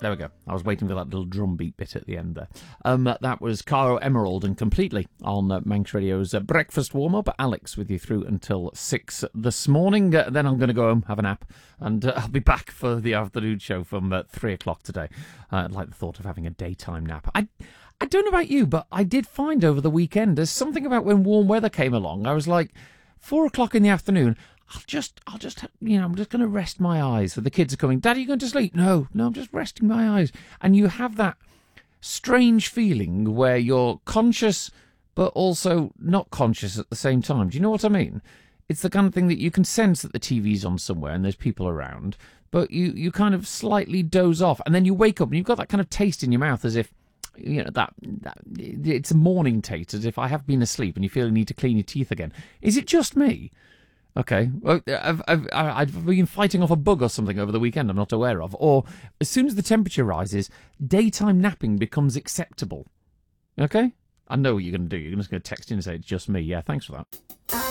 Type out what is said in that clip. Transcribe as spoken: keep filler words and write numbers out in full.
There we go. I was waiting for that little drum beat bit at the end there. Um, that was Caro Emerald and Completely on uh, Manx Radio's uh, Breakfast Warm-Up. Alex with you through until six this morning. Uh, then I'm going to go home, have a nap, and uh, I'll be back for the afternoon show from uh, three o'clock today. Uh, I like the thought of having a daytime nap. I, I don't know about you, but I did find over the weekend there's something about when warm weather came along. I was like, four o'clock in the afternoon, I'll just, I'll just, you know, I'm just going to rest my eyes. So the kids are coming, Daddy, you going to sleep? No, no, I'm just resting my eyes. And you have that strange feeling where you're conscious, but also not conscious at the same time. Do you know what I mean? It's the kind of thing that you can sense that the T V's on somewhere and there's people around, but you, you kind of slightly doze off. And then you wake up and you've got that kind of taste in your mouth as if, you know, that, that it's a morning taste, as if I have been asleep and you feel you need to clean your teeth again. Is it just me? Okay, well, I've, I've, I've been fighting off a bug or something over the weekend I'm not aware of. Or as soon as the temperature rises, daytime napping becomes acceptable. Okay? I know what you're going to do. You're just going to text in and say, it's just me. Yeah, thanks for that.